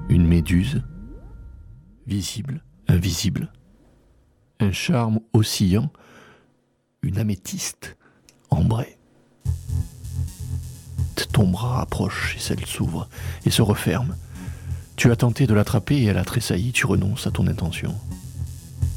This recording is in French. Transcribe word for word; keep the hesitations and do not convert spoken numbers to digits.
Une méduse, visible, invisible. Un charme oscillant, une améthyste ambrée. Ton bras approche et celle s'ouvre et se referme. Tu as tenté de l'attraper et elle a tressailli, tu renonces à ton intention.